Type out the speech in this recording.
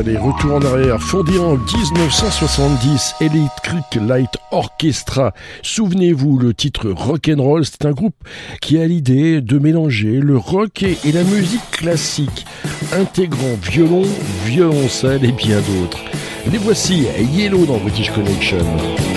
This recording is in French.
Allez, retour en arrière. Fondé en 1970, Electric Light Orchestra. Souvenez-vous, le titre Rock'n'Roll, c'est un groupe qui a l'idée de mélanger le rock et la musique classique, intégrant violon, violoncelle et bien d'autres. Les voici, Yellow dans British Connection.